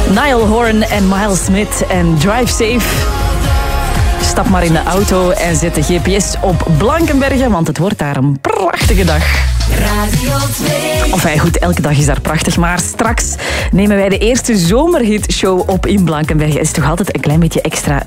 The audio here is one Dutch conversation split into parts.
Niall Horan en Miles Smith en Drive Safe. Stap maar in de auto en zet de GPS op Blankenberge, want het wordt daar een prachtige dag. Radio 2. Enfin goed, elke dag is daar prachtig, maar straks nemen wij de eerste zomerhitshow op in Blankenberge. Het is toch altijd een klein beetje extra,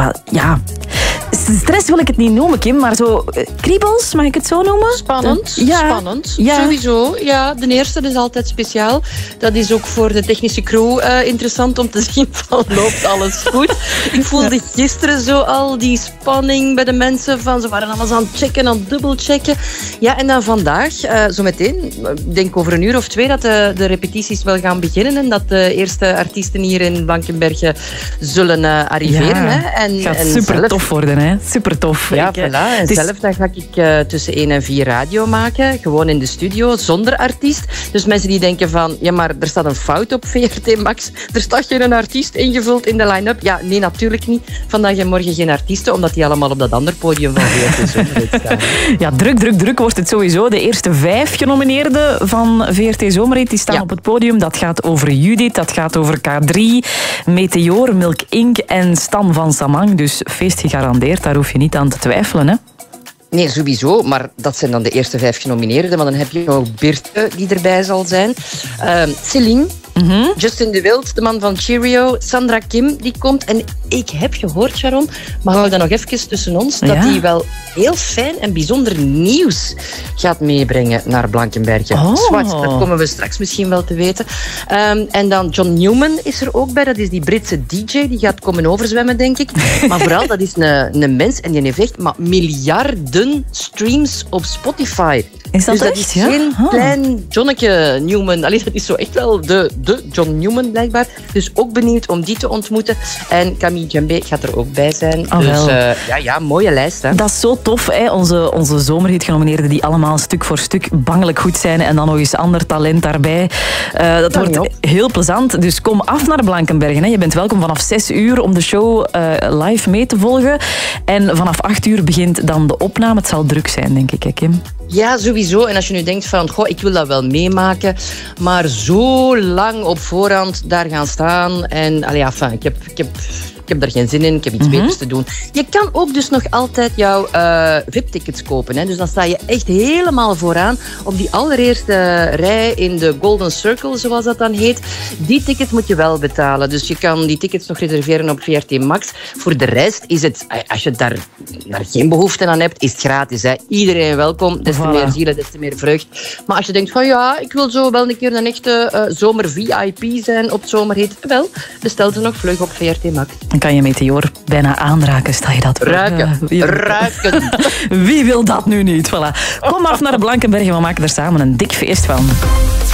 stress wil ik het niet noemen, Kim, maar zo kriebels, mag ik het zo noemen? Spannend, ja. spannend. Ja. Sowieso. Ja, de eerste is altijd speciaal. Dat is ook voor de technische crew interessant om te zien van loopt alles goed. Ik voelde gisteren zo al die spanning bij de mensen van ze waren allemaal aan het checken, aan het dubbelchecken. Ja, en dan vandaag, zo meteen, ik denk over een uur of 2 dat de repetities wel gaan beginnen en dat de eerste artiesten hier in Blankenberge zullen arriveren. Ja, hè. het gaat super tof worden, hè? Super tof. Ja, voilà. En zelf dan ga ik tussen 1 en 4 radio maken. Gewoon in de studio, zonder artiest. Dus mensen die denken van, ja, maar er staat een fout op VRT Max. Er staat geen artiest ingevuld in de line-up. Ja, nee, natuurlijk niet. Vandaag en morgen geen artiesten, omdat die allemaal op dat andere podium van VRT Zomerhit staan. Ja, druk wordt het sowieso. De eerste 5 genomineerden van VRT Zomerhit die staan op het podium. Dat gaat over Judith, dat gaat over K3, Meteor, Milk Inc. en Stan van Samang. Dus feest gegarandeerd, daar hoef je niet aan te twijfelen, hè? Nee, sowieso. Maar dat zijn dan de eerste 5 genomineerden. Maar dan heb je nog Birte, die erbij zal zijn. Celine. Justin de Wild, de man van Cheerio. Sandra Kim, die komt. En ik heb gehoord, Sharon, maar hou dat nog even tussen ons, dat hij wel heel fijn en bijzonder nieuws gaat meebrengen naar Blankenberge. Zwart, dat komen we straks misschien wel te weten. En dan John Newman is er ook bij. Dat is die Britse DJ. Die gaat komen overzwemmen, denk ik. Maar vooral, dat is een mens en die heeft echt maar miljarden streams op Spotify. Is dat dus dat echt, is ja? geen klein Johnneke Newman. Allee, dat is zo echt wel de John Newman, blijkbaar. Dus ook benieuwd om die te ontmoeten. En Camille Djembe gaat er ook bij zijn. Dus mooie lijst. Hè? Dat is zo tof, hè? Onze zomerhit-genomineerden die allemaal stuk voor stuk bangelijk goed zijn en dan nog eens ander talent daarbij. Dat wordt heel plezant. Dus kom af naar Blankenbergen. Hè? Je bent welkom vanaf 6 uur om de show live mee te volgen. En vanaf 8 uur begint dan de opname. Het zal druk zijn, denk ik, hè, Kim? Ja, sowieso. En als je nu denkt van, ik wil dat wel meemaken, maar zo lang op voorhand daar gaan staan en, ik heb daar geen zin in, ik heb iets beters te doen. Je kan ook dus nog altijd jouw VIP-tickets kopen. Hè. Dus dan sta je echt helemaal vooraan op die allereerste rij in de Golden Circle, zoals dat dan heet. Die tickets moet je wel betalen. Dus je kan die tickets nog reserveren op VRT Max. Voor de rest is het, als je daar geen behoefte aan hebt, is het gratis. Hè. Iedereen welkom. Des te meer zielen, des te meer vreugd. Maar als je denkt van ik wil zo wel een keer een echte zomer-VIP zijn op Zomerhit, wel, bestel ze nog vlug op VRT Max. Dan kan je Meteor bijna aanraken, sta je dat voor? Ruiken. Wie wil dat nu niet? Voilà. Kom af naar de Blankenbergen, we maken er samen een dik feest van.